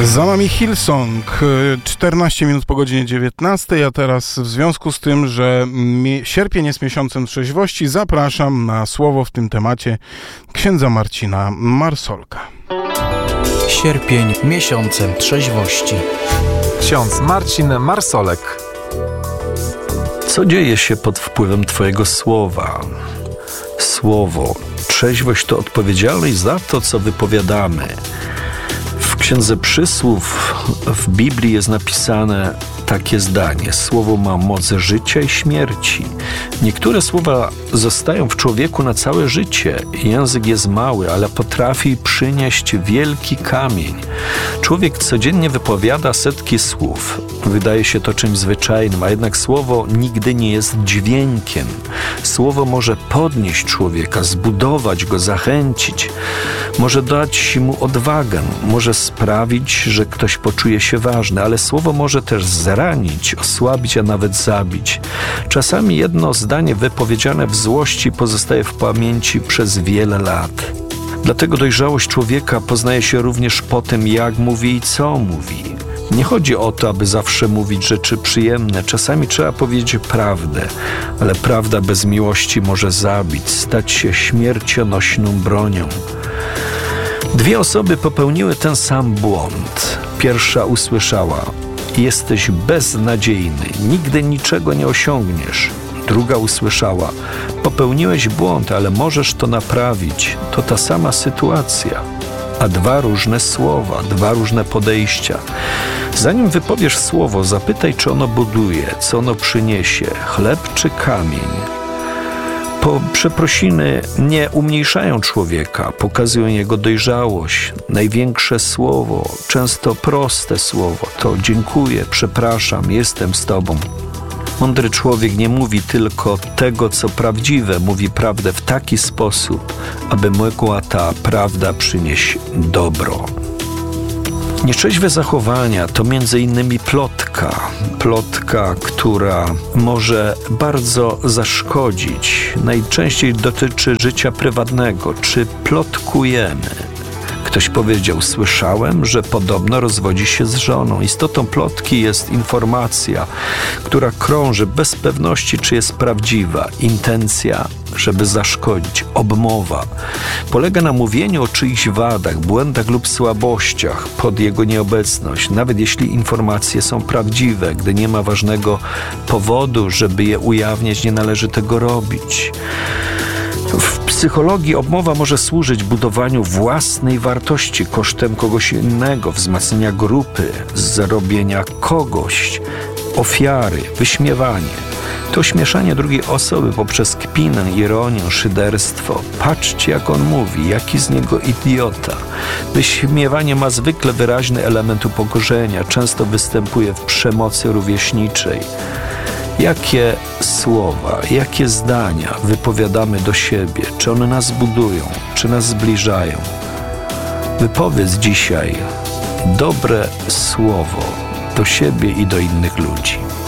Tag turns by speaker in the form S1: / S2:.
S1: Za nami Hillsong, 14 minut po godzinie 19, a teraz w związku z tym, że sierpień jest miesiącem trzeźwości, zapraszam na słowo w tym temacie księdza Marcina Marsolka.
S2: Sierpień miesiącem trzeźwości.
S3: Ksiądz Marcin Marsolek.
S4: Co dzieje się pod wpływem Twojego słowa? Słowo. Trzeźwość to odpowiedzialność za to, co wypowiadamy. W Księdze Przysłów w Biblii jest napisane takie zdanie: słowo ma moc życia i śmierci. Niektóre słowa zostają w człowieku na całe życie. Język jest mały, ale potrafi przynieść wielki kamień. Człowiek codziennie wypowiada setki słów. Wydaje się to czymś zwyczajnym, a jednak słowo nigdy nie jest dźwiękiem. Słowo może podnieść człowieka, zbudować go, zachęcić. Może dać mu odwagę, może sprawić, że ktoś poczuje się ważny, ale słowo może też zranić, osłabić, a nawet zabić. Czasami jedno zdanie wypowiedziane w złości pozostaje w pamięci przez wiele lat. Dlatego dojrzałość człowieka poznaje się również po tym, jak mówi i co mówi. Nie chodzi o to, aby zawsze mówić rzeczy przyjemne. Czasami trzeba powiedzieć prawdę, ale prawda bez miłości może zabić, stać się śmiercionośną bronią. Dwie osoby popełniły ten sam błąd. Pierwsza usłyszała: jesteś beznadziejny, nigdy niczego nie osiągniesz. Druga usłyszała: popełniłeś błąd, ale możesz to naprawić. To ta sama sytuacja, a dwa różne słowa, dwa różne podejścia. Zanim wypowiesz słowo, zapytaj, czy ono buduje, co ono przyniesie, chleb czy kamień. Przeprosiny nie umniejszają człowieka, pokazują jego dojrzałość. Największe słowo, często proste słowo, to dziękuję, przepraszam, jestem z Tobą. Mądry człowiek nie mówi tylko tego, co prawdziwe, mówi prawdę w taki sposób, aby mogła ta prawda przynieść dobro. Nieczeźwe zachowania to m.in. plotka, która może bardzo zaszkodzić. Najczęściej dotyczy życia prywatnego. Czy plotkujemy? Ktoś powiedział: słyszałem, że podobno rozwodzi się z żoną. Istotą plotki jest informacja, która krąży bez pewności, czy jest prawdziwa. Intencja, żeby zaszkodzić. Obmowa polega na mówieniu o czyichś wadach, błędach lub słabościach pod jego nieobecność, nawet jeśli informacje są prawdziwe. Gdy nie ma ważnego powodu, żeby je ujawniać, nie należy tego robić. W psychologii obmowa może służyć budowaniu własnej wartości kosztem kogoś innego, wzmacniania grupy, zrobienia kogoś, ofiary, wyśmiewanie. To ośmieszanie drugiej osoby poprzez kpinę, ironię, szyderstwo. Patrzcie, jak on mówi, jaki z niego idiota. Wyśmiewanie ma zwykle wyraźny element upokorzenia, często występuje w przemocy rówieśniczej. Jakie słowa, jakie zdania wypowiadamy do siebie? Czy one nas budują, czy nas zbliżają? Wypowiedz dzisiaj dobre słowo do siebie i do innych ludzi.